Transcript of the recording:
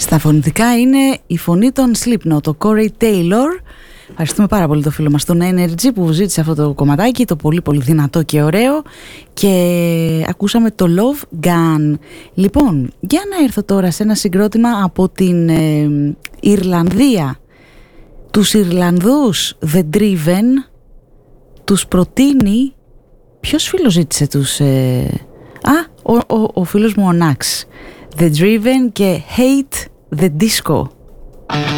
Στα φωνητικά είναι η φωνή των Slipknot, το Corey Taylor. Ευχαριστούμε πάρα πολύ το φίλο μας τον Energy που ζήτησε αυτό το κομματάκι, το πολύ πολύ δυνατό και ωραίο, και ακούσαμε το Love Gun. Λοιπόν, για να έρθω τώρα σε ένα συγκρότημα από την Ιρλανδία. Τους Ιρλανδούς The Driven τους προτείνει... Ποιος φίλος ζήτησε τους... ο φίλος μου ο Νάξ. The Driven και Hate the Disco.